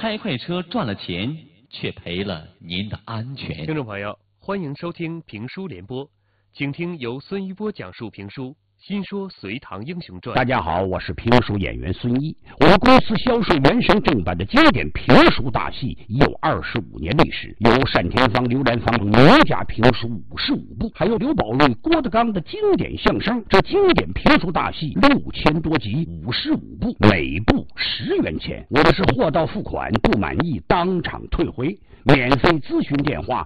开快车赚了钱，却赔了您的安全。 听众朋友，欢迎收听评书联播，请听由孙一波讲述评书《新说隋唐英雄传》。 大家好，我是评书演员孙一。我们公司销售原声正版的经典评书大戏已有25年历史，有单田芳、刘兰芳名家评书55部，还有刘宝瑞、郭德纲的经典相声。这经典评书大戏6000多集，55部，每部10元钱。我的是货到付款，不满意当场退回。免费咨询电话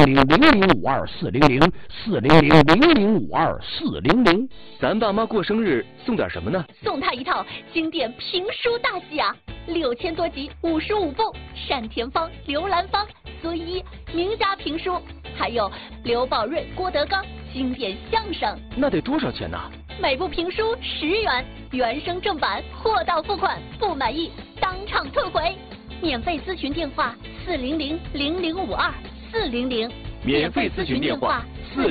400-0052-400，400-0052-400。 咱爸妈过生日送点什么呢？ 送他一套经典评书大戏啊，6000多集55部，单田芳、刘兰芳、孙一名家评书，还有刘宝瑞、郭德纲经典相声。 那得多少钱呢？ 每部评书10元，原声正版，货到付款，不满意当场退回。免费咨询电话400-0052-400， 免费咨询电话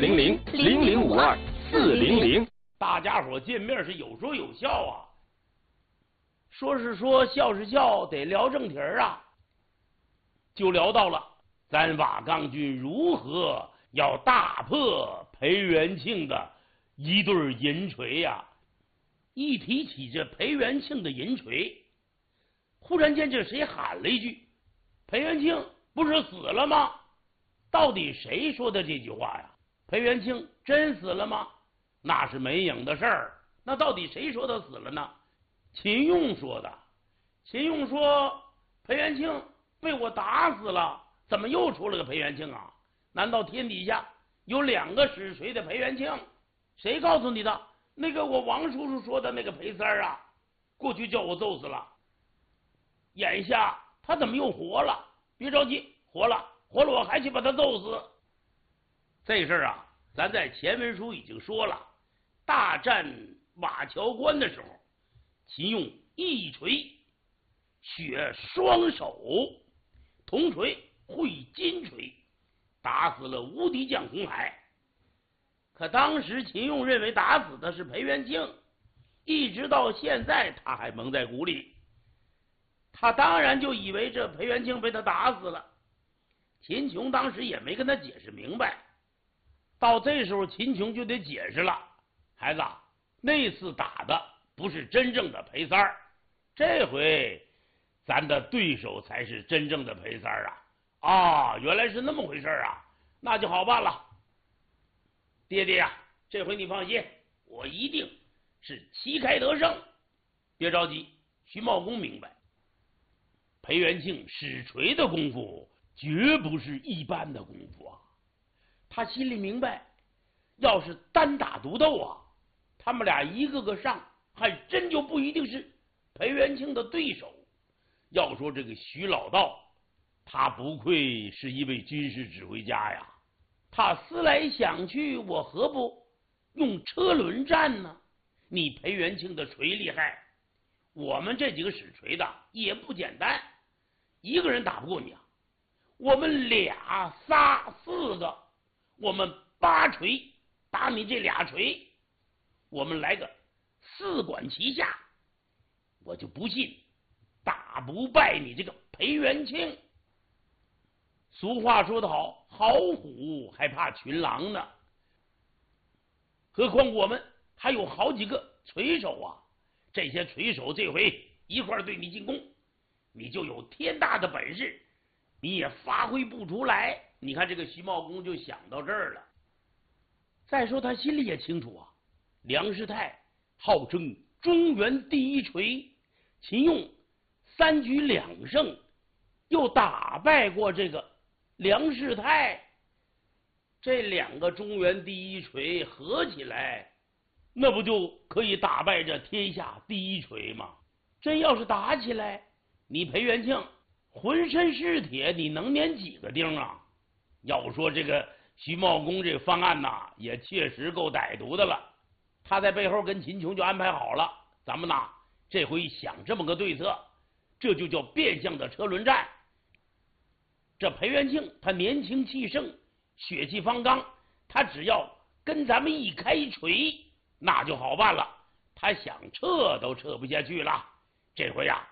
400-0052-400。 大家伙见面是有说有笑啊，说是说，笑是笑，得聊正题啊。就聊到了咱瓦岗军如何要大破裴元庆的一对银锤呀。一提起这裴元庆的银锤，忽然间这谁喊了一句：“裴元庆不是死了吗？”到底谁说的这句话呀？裴元庆真死了吗？那是没影的事儿。那到底谁说他死了呢？秦用说的。秦用说裴元庆被我打死了，怎么又出了个裴元庆啊？难道天底下有2个使锤的裴元庆？谁告诉你的？那个我王叔叔说的那个裴三儿啊，过去叫我揍死了，眼下他怎么又活了？别着急，活了我还去把他揍死。这事儿啊，咱在前文书已经说了。大战瓦桥关的时候，秦用一锤血双手，铜锤会金锤，打死了无敌将红海。可当时秦用认为打死的是裴元庆，一直到现在他还蒙在鼓里。他当然就以为这裴元庆被他打死了。秦琼当时也没跟他解释明白。到这时候秦琼就得解释了：孩子，那次打的不是真正的裴三儿，这回咱的对手才是真正的裴三儿啊！啊，原来是那么回事啊，那就好办了。爹爹呀，这回你放心，我一定是旗开得胜。别着急，徐茂公明白，裴元庆使锤的功夫绝不是一般的功夫啊。他心里明白，要是单打独斗啊，他们俩一个个上，还真就不一定是裴元庆的对手。要说这个徐老道，他不愧是一位军事指挥家呀。他思来想去，我何不用车轮战呢？你裴元庆的锤厉害，我们这几个使锤的也不简单，一个人打不过你啊。我们2、3、4个，我们8锤打你这2锤，我们来个4管齐下，我就不信打不败你这个裴元庆。俗话说得好，好虎还怕群狼呢。何况我们还有好几个锤手啊，这些锤手这回一块对你进攻，你就有天大的本事，你也发挥不出来。你看这个徐茂公就想到这儿了。再说他心里也清楚啊，梁师太号称中原第一锤，秦用3局2胜，又打败过这个梁师太，这2个中原第一锤合起来，那不就可以打败这天下第一锤吗？真要是打起来，你裴元庆浑身是铁，你能粘几个钉啊？要说这个徐茂公这方案呐，也确实够歹毒的了。他在背后跟秦琼就安排好了，咱们呐这回想这么个对策，这就叫变相的车轮战。这裴元庆他年轻气盛，血气方刚，他只要跟咱们一开锤，那就好办了。他想撤都撤不下去了。这回呀，